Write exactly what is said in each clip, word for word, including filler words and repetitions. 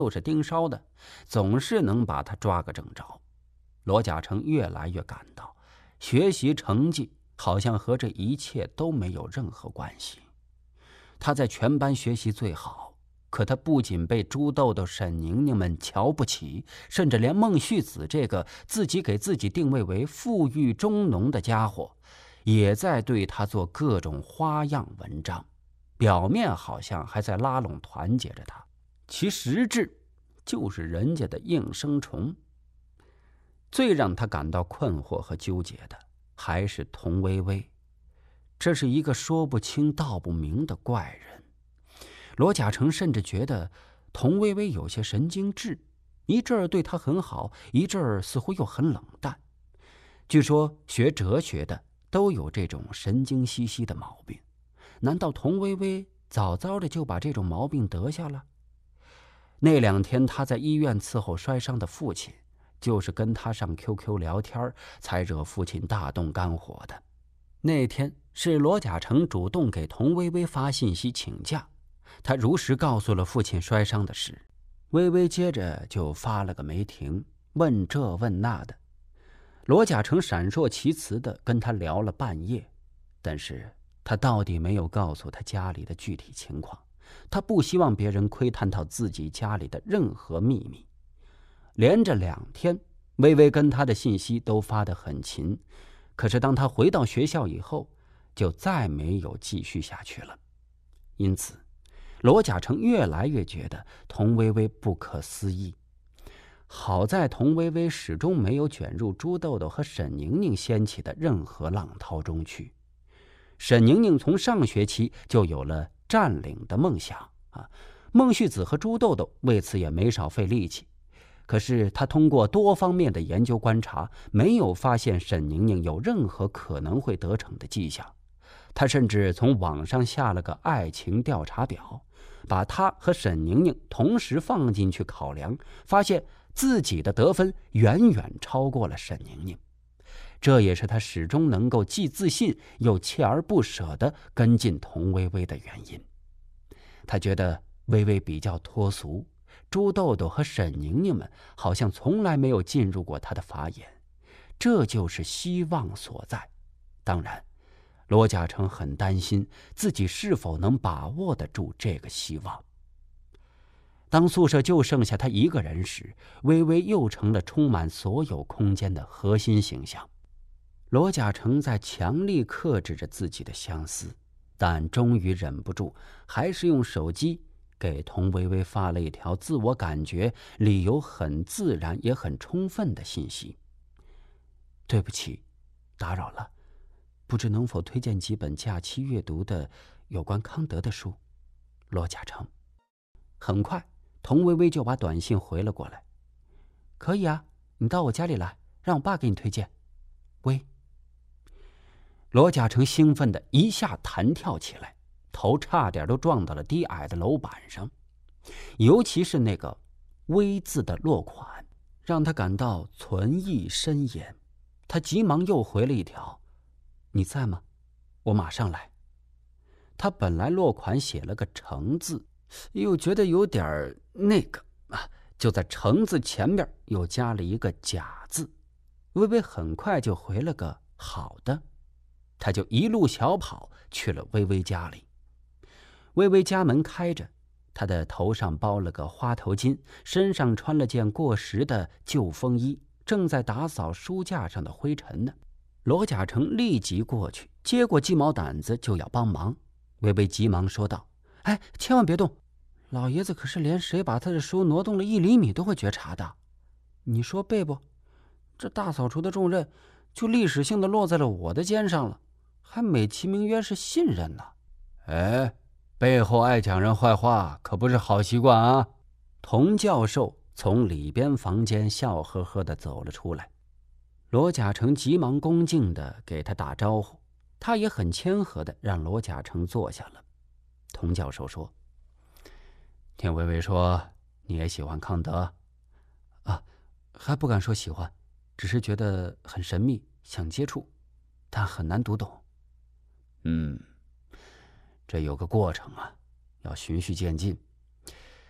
就是盯梢的，总是能把他抓个正着。罗甲成越来越感到，学习成绩好像和这一切都没有任何关系。他在全班学习最好，可他不仅被朱豆豆、沈宁宁们瞧不起，甚至连孟旭子这个自己给自己定位为富裕中农的家伙，也在对他做各种花样文章，表面好像还在拉拢团结着他，其实质就是人家的应声虫。最让他感到困惑和纠结的还是童薇薇，这是一个说不清道不明的怪人。罗甲成甚至觉得童薇薇有些神经质，一阵儿对他很好，一阵儿似乎又很冷淡。据说学哲学的都有这种神经兮兮的毛病，难道童薇薇早早的就把这种毛病得下了？那两天他在医院伺候摔伤的父亲，就是跟他上 Q Q 聊天才惹父亲大动肝火的。那天是罗甲成主动给童薇薇发信息请假，他如实告诉了父亲摔伤的事。薇薇接着就发了个没停，问这问那的。罗甲成闪烁其词地跟他聊了半夜，但是他到底没有告诉他家里的具体情况，他不希望别人窥探到自己家里的任何秘密。连着两天，薇薇跟他的信息都发得很勤，可是当他回到学校以后，就再没有继续下去了。因此罗甲成越来越觉得童薇薇不可思议。好在童薇薇始终没有卷入朱豆豆和沈宁宁掀起的任何浪涛中去。沈宁宁从上学期就有了占领的梦想啊，孟旭子和朱豆豆为此也没少费力气。可是他通过多方面的研究观察，没有发现沈宁宁有任何可能会得逞的迹象。他甚至从网上下了个爱情调查表，把他和沈宁宁同时放进去考量，发现自己的得分远远超过了沈宁宁。这也是他始终能够既自信又锲而不舍地跟进童薇薇的原因。他觉得薇薇比较脱俗，朱豆豆和沈宁宁们好像从来没有进入过他的法眼，这就是希望所在。当然罗甲成很担心自己是否能把握得住这个希望。当宿舍就剩下他一个人时，薇薇又成了充满所有空间的核心形象。罗甲成在强力克制着自己的相思，但终于忍不住，还是用手机给童薇薇发了一条自我感觉理由很自然也很充分的信息：对不起，打扰了，不知能否推荐几本假期阅读的有关康德的书？罗甲成。很快童薇薇就把短信回了过来：可以啊，你到我家里来，让我爸给你推荐。喂。罗甲成兴奋的一下弹跳起来，头差点都撞到了低矮的楼板上。尤其是那个微字的落款，让他感到存意深严。他急忙又回了一条：你在吗？我马上来。他本来落款写了个诚字，又觉得有点那个啊，就在诚字前面又加了一个假字。薇薇很快就回了个好的，他就一路小跑去了薇薇家里。薇薇家门开着，她的头上包了个花头巾，身上穿了件过时的旧风衣，正在打扫书架上的灰尘呢。罗甲成立即过去接过鸡毛掸子就要帮忙。薇薇急忙说道：哎，千万别动，老爷子可是连谁把他的书挪动了一厘米都会觉察的。你说背不？这大扫除的重任就历史性的落在了我的肩上了，还美其名曰是信任呢。 哎，背后爱讲人坏话可不是好习惯啊。 童教授从里边房间笑呵呵地走了出来。罗甲成急忙恭敬地给他打招呼，他也很谦和地让罗甲成坐下了。童教授说： 听薇薇说你也喜欢康德啊？还不敢说喜欢，只是觉得很神秘，想接触，但很难读懂。 嗯，这有个过程啊，要循序渐进。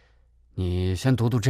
你先读读这。